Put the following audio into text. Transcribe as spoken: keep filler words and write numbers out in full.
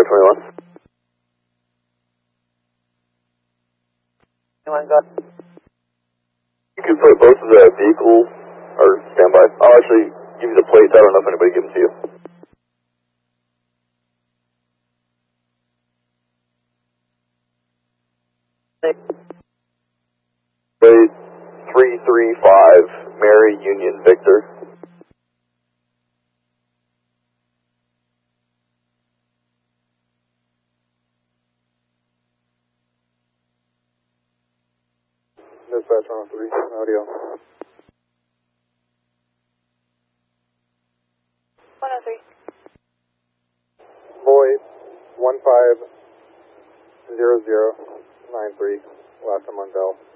twenty-one. twenty-one, go. You can put both of the vehicles, or standby. I'll actually give you the plates. I don't know if anybody gives them to you. Plate three three five, Mary Union Victor. Dispatch one oh three, audio. one oh three. Void one five zero zero nine three, last time on Bell.